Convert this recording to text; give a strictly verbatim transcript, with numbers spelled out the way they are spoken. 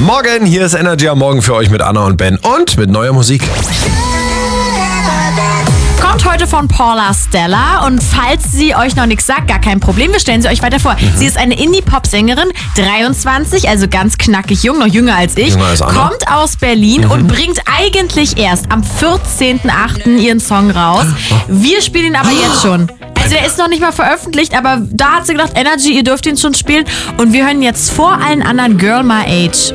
Morgen, hier ist Energy am Morgen für euch mit Anna und Ben und mit neuer Musik. Kommt heute von Paula Stella und falls sie euch noch nichts sagt, gar kein Problem, wir stellen sie euch weiter vor. Mhm. Sie ist eine Indie-Pop-Sängerin, dreiundzwanzig, also ganz knackig jung, noch jünger als ich, jünger als Anna. Kommt aus Berlin mhm. und bringt eigentlich erst am vierzehnten achten ihren Song raus. Wir spielen ihn aber jetzt schon. Also der ist noch nicht mal veröffentlicht, aber da hat sie gedacht, Energy, ihr dürft ihn schon spielen und wir hören jetzt vor allen anderen Girl My Age.